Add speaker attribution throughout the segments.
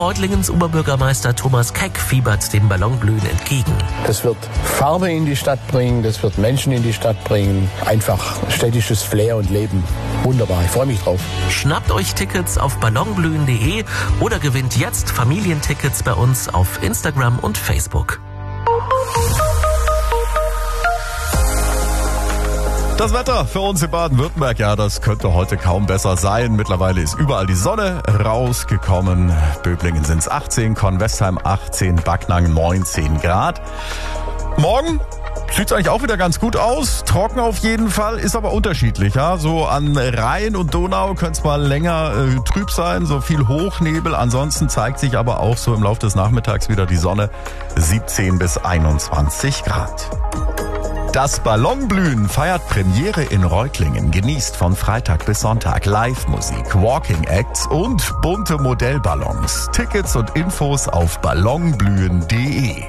Speaker 1: Reutlingens Oberbürgermeister Thomas Keck fiebert dem Ballonblühen entgegen.
Speaker 2: Das wird Farbe in die Stadt bringen, das wird Menschen in die Stadt bringen. Einfach städtisches Flair und Leben. Wunderbar, ich freue mich drauf.
Speaker 1: Schnappt euch Tickets auf ballonblühen.de oder gewinnt jetzt Familientickets bei uns auf Instagram und Facebook.
Speaker 3: Das Wetter für uns in Baden-Württemberg, ja, das könnte heute kaum besser sein. Mittlerweile ist überall die Sonne rausgekommen. Böblingen sind es 18, Kornwestheim 18, Backnang 19 Grad. Morgen sieht es eigentlich auch wieder ganz gut aus. Trocken auf jeden Fall, ist aber unterschiedlich. Ja? So an Rhein und Donau könnte es mal länger trüb sein, so viel Hochnebel. Ansonsten zeigt sich aber auch so im Laufe des Nachmittags wieder die Sonne, 17 bis 21 Grad. Das Ballonblühen feiert Premiere in Reutlingen. Genießt von Freitag bis Sonntag Live-Musik, Walking Acts und bunte Modellballons. Tickets und Infos auf ballonblühen.de.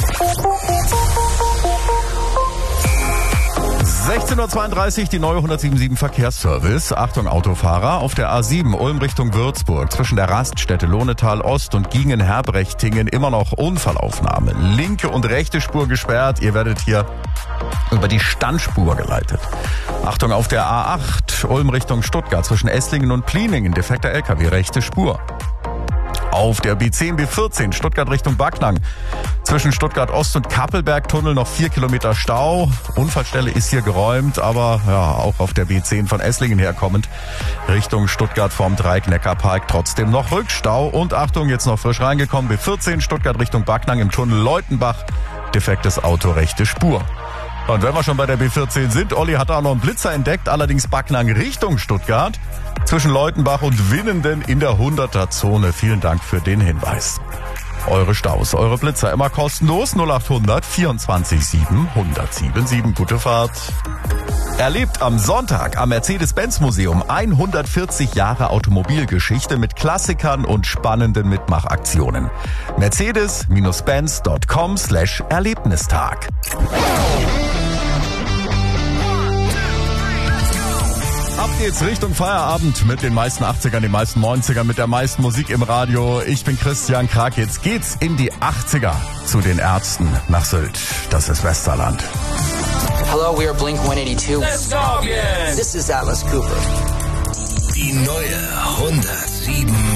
Speaker 3: 16.32 Uhr, die neue 177 Verkehrsservice. Achtung Autofahrer, auf der A7 Ulm Richtung Würzburg zwischen der Raststätte Lohnetal Ost und Gingen-Herbrechtingen immer noch Unfallaufnahme. Linke und rechte Spur gesperrt, ihr werdet hier über die Standspur geleitet. Achtung auf der A8 Ulm Richtung Stuttgart zwischen Esslingen und Pliningen, defekter LKW, rechte Spur. Auf der B10, B14 Stuttgart Richtung Backnang. Zwischen Stuttgart Ost und Kappelbergtunnel noch 4 Kilometer Stau. Unfallstelle ist hier geräumt, aber ja, auch auf der B10 von Esslingen herkommend Richtung Stuttgart vorm Dreieck-Neckarpark trotzdem noch Rückstau. Und Achtung, jetzt noch frisch reingekommen, B14 Stuttgart Richtung Backnang im Tunnel Leutenbach. Defektes Auto, rechte Spur. Und wenn wir schon bei der B14 sind, Olli hat auch noch einen Blitzer entdeckt, allerdings Backnang Richtung Stuttgart. Zwischen Leutenbach und Winnenden in der 100er-Zone. Vielen Dank für den Hinweis. Eure Staus, eure Blitzer immer kostenlos. 0800 24 7 1077. Gute Fahrt. Erlebt am Sonntag am Mercedes-Benz-Museum 140 Jahre Automobilgeschichte mit Klassikern und spannenden Mitmachaktionen. Mercedes-benz.com/Erlebnistag. Ab geht's Richtung Feierabend mit den meisten 80ern, den meisten 90ern, mit der meisten Musik im Radio. Ich bin Christian Krag. Jetzt geht's in die 80er zu den Ärzten nach Sylt. Das ist Westerland.
Speaker 4: Hello, we are Blink 182.
Speaker 5: Let's go again.
Speaker 4: This is Atlas Cooper.
Speaker 5: Die neue 107.